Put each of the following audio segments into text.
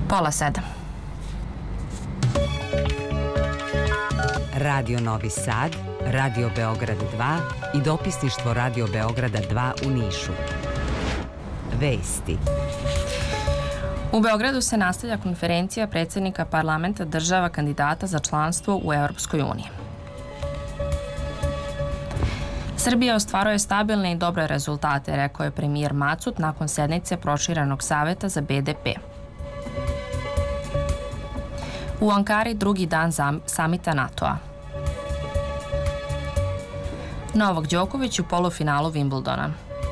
6:30. Radio Novi Sad, Radio Beograd 2 i dopisništvo Radio Beograda 2 u Nišu. Vesti. U Beogradu se nastavlja konferencija predsjednika parlamenta država kandidata za članstvo u Europskoj uniji. Srbija ostvaruje stabilne i dobre rezultate, rekao je premijer Macut nakon sednice proširenog saveta za BDP. U Ankari drugi dan samita NATO-a. Novak Đoković u polufinalu Wimbledona.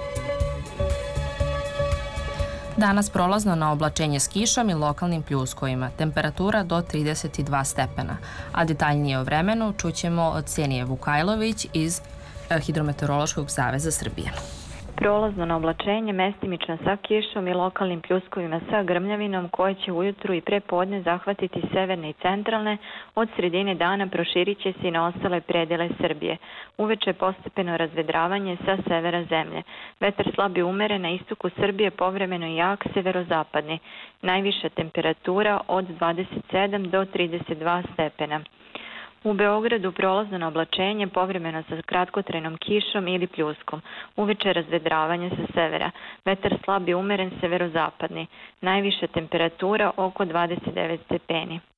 Danas prolazno na oblačenje s kišom i lokalnim pljuskovima. Temperatura do 32 stepena. A detaljnije o vremenu čućemo od Senije Vukajlović iz Hidrometeorološkog saveza Srbije. Prolazno na oblačenje, mestimično sa kišom i lokalnim pljuskovima sa grmljavinom koje će ujutru i prepodne zahvatiti severne i centralne, od sredine dana proširit će se i na ostale predele Srbije. Uveče postepeno razvedravanje sa severa zemlje. Vetar slab i umeren na istoku Srbije, povremeno i jak severozapadni. Najviša temperatura od 27 do 32 stepena. U Beogradu prolazno na oblačenje, povremeno sa kratkotrajnom kišom ili pljuskom. Uveče razvedravanje sa severa. Vetar slab i umeren severozapadni. Najviša temperatura oko 29 stepeni.